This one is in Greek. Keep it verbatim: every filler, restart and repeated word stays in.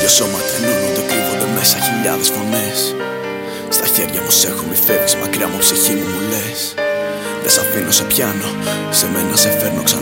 Δυο σώματα ενώνονται, κρύβονται μέσα χιλιάδες φωνές. Στα χέρια μου σ' έχω, μη φεύγεις μακριά μου, ψυχή μου μου λες. Δεν σ' αφήνω, σε πιάνω, σε μένα σε φέρνω ξανά.